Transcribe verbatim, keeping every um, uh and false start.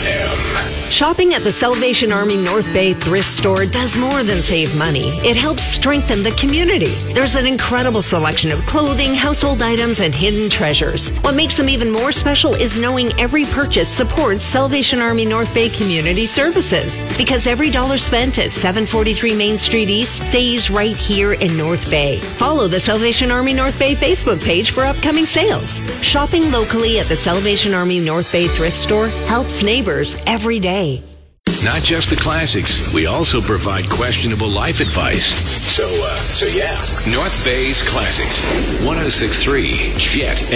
M. Shopping at the Salvation Army North Bay Thrift Store does more than save money. It helps strengthen the community. There's an incredible selection of clothing, household items, and hidden treasures. What makes them even more special is knowing every purchase supports Salvation Army North Bay Community Services. Because every dollar spent at seven forty-three Main Street East stays right here in North Bay. Follow the Salvation Army North Bay Facebook page for upcoming sales. Shopping locally at the Salvation Army North Bay Thrift Store helps neighbors every day. Not just the classics, we also provide questionable life advice. So, uh, so yeah. North Bay's Classics, one oh six point three Jet